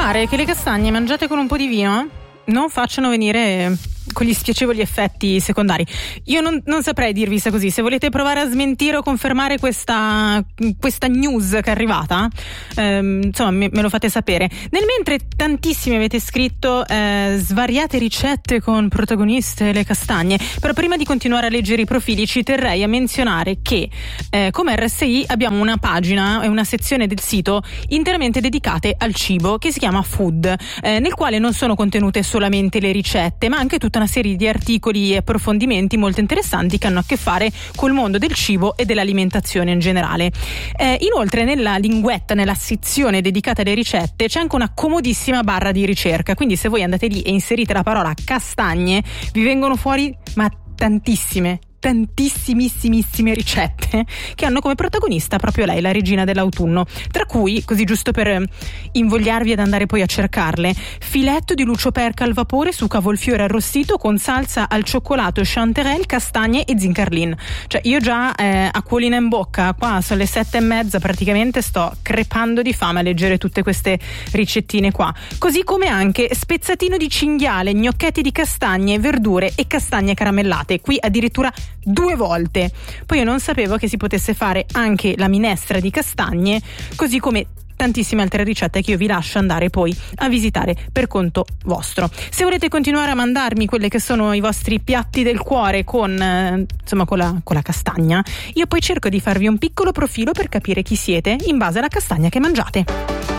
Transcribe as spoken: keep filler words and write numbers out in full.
Pare che le castagne mangiate con un po' di vino non facciano venire con gli spiacevoli effetti secondari. Io non, non saprei dirvi se così. Se volete provare a smentire o confermare questa, questa news che è arrivata, ehm, insomma me, me lo fate sapere. Nel mentre tantissimi avete scritto eh, svariate ricette con protagoniste le castagne, però prima di continuare a leggere i profili ci terrei a menzionare che eh, come R S I abbiamo una pagina e una sezione del sito interamente dedicate al cibo che si chiama Food, eh, nel quale non sono contenute solamente le ricette ma anche tutta una serie di articoli e approfondimenti molto interessanti che hanno a che fare col mondo del cibo e dell'alimentazione in generale. Eh, inoltre nella linguetta, nella sezione dedicata alle ricette, c'è anche una comodissima barra di ricerca, quindi se voi andate lì e inserite la parola castagne vi vengono fuori ma tantissime tantissimissimissime ricette che hanno come protagonista proprio lei, la regina dell'autunno, tra cui, così giusto per invogliarvi ad andare poi a cercarle, filetto di lucioperca al vapore su cavolfiore arrostito con salsa al cioccolato, chanterelle, castagne e zincarlin. Cioè io già eh, acquolina in bocca, qua sono le sette e mezza, praticamente sto crepando di fame a leggere tutte queste ricettine qua, così come anche spezzatino di cinghiale, gnocchetti di castagne, verdure e castagne caramellate, qui addirittura due volte. Poi io non sapevo che si potesse fare anche la minestra di castagne, così come tantissime altre ricette che io vi lascio andare poi a visitare per conto vostro. Se volete continuare a mandarmi quelle che sono i vostri piatti del cuore con eh, insomma con la, con la castagna, io poi cerco di farvi un piccolo profilo per capire chi siete in base alla castagna che mangiate.